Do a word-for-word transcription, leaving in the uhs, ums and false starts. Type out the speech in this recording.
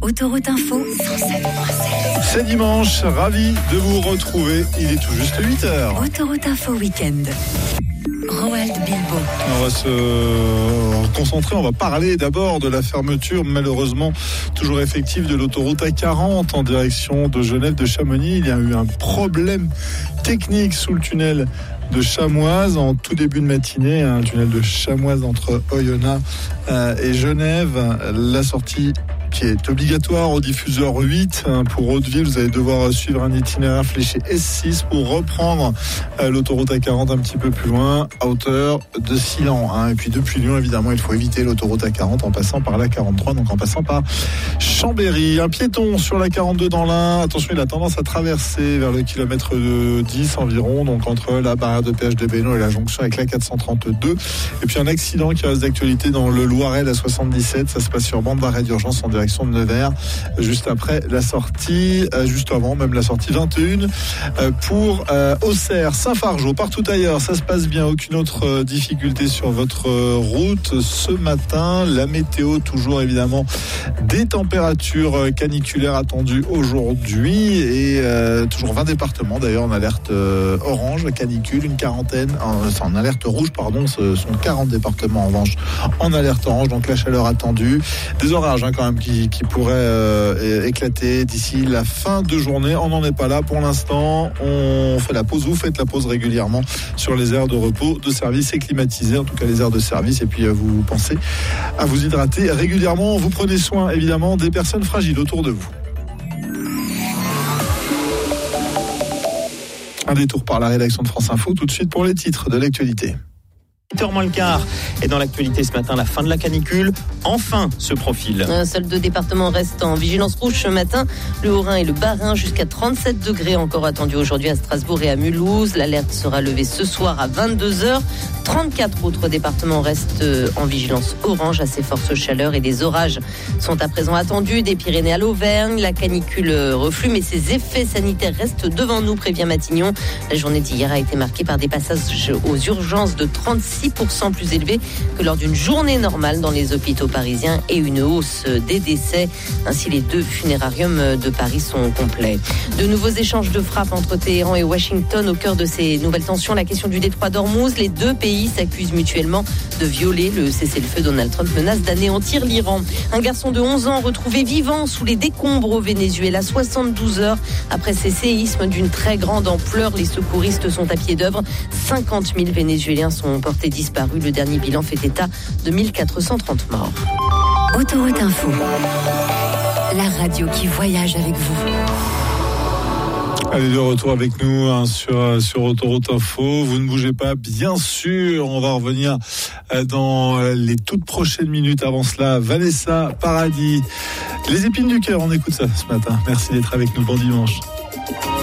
Autoroute Info, cent sept virgule sept. C'est dimanche, ravi de vous retrouver. Il est tout juste huit heures. Autoroute Info Week-end. Roald Bilbo. On va se concentrer, on va parler d'abord de la fermeture malheureusement toujours effective de l'autoroute A quarante en direction de Genève de Chamonix. Il y a eu un problème technique sous le tunnel de Chamoise en tout début de matinée, un tunnel de Chamoise entre Oyonnax euh, et Genève. La sortie qui est obligatoire au diffuseur huit pour Hauteville. Vous allez devoir suivre un itinéraire fléché S six pour reprendre euh, l'autoroute A quarante un petit peu plus loin, à hauteur de Silan. Hein. Et puis depuis Lyon, évidemment, il faut éviter l'autoroute A quarante en passant par la quarante-trois, donc en passant par Chambéry. Un piéton sur la quarante-deux dans l'Ain. Attention, il a tendance à traverser vers le kilomètre dix environ, donc entre la barrière de péage de Bénon et la jonction avec la quatre cent trente-deux. Et puis un accident qui reste d'actualité dans le Loiret, la soixante-dix-sept. Ça se passe sur bande d'arrêt d'urgence en direction de Nevers, juste après la sortie, juste avant même la sortie vingt et un pour euh, Auxerre, Saint-Fargeau, partout ailleurs. Ça se passe bien, aucune autre difficulté sur votre route ce matin. La météo, toujours évidemment des températures caniculaires attendues aujourd'hui et euh, toujours vingt départements d'ailleurs en alerte euh, orange, canicule, une quarantaine, en, en alerte rouge, pardon, ce sont quarante départements en revanche en alerte orange, donc la chaleur attendue. Des orages hein, quand même qui qui pourrait euh, éclater d'ici la fin de journée. On n'en est pas là pour l'instant. On fait la pause. Vous faites la pause régulièrement sur les aires de repos, de service et climatisées, en tout cas les aires de service. Et puis euh, vous pensez à vous hydrater régulièrement. Vous prenez soin évidemment des personnes fragiles autour de vous. Un détour par la rédaction de France Info. Tout de suite pour les titres de l'actualité. huit heures moins le quart. Et dans l'actualité ce matin, la fin de la canicule, enfin se profile. Euh, seuls deux départements restent en vigilance rouge ce matin, le Haut-Rhin et le Bas-Rhin, jusqu'à trente-sept degrés encore attendus aujourd'hui à Strasbourg et à Mulhouse. L'alerte sera levée ce soir à vingt-deux heures. trente-quatre autres départements restent en vigilance orange à ces fortes chaleurs et des orages sont à présent attendus des Pyrénées à l'Auvergne. La canicule reflue, mais ses effets sanitaires restent devant nous, prévient Matignon. La journée d'hier a été marquée par des passages aux urgences de trente-six pour cent plus élevés que lors d'une journée normale dans les hôpitaux parisiens et une hausse des décès. Ainsi, les deux funérariums de Paris sont complets. De nouveaux échanges de frappes entre Téhéran et Washington au cœur de ces nouvelles tensions. La question du détroit d'Ormuz, les deux pays s'accusent mutuellement de violer le cessez-le-feu. Donald Trump menace d'anéantir l'Iran. Un garçon de onze ans retrouvé vivant sous les décombres au Venezuela, soixante-douze heures après ces séismes d'une très grande ampleur. Les secouristes sont à pied d'œuvre. cinquante mille Vénézuéliens sont portés disparus. Le dernier bilan fait état de mille quatre cent trente morts. Autoroute Info, la radio qui voyage avec vous. Allez, de retour avec nous hein, sur, sur Autoroute Info. Vous ne bougez pas, bien sûr. On va revenir dans les toutes prochaines minutes. Avant cela, Vanessa Paradis. Les épines du cœur, on écoute ça ce matin. Merci d'être avec nous. Bon dimanche.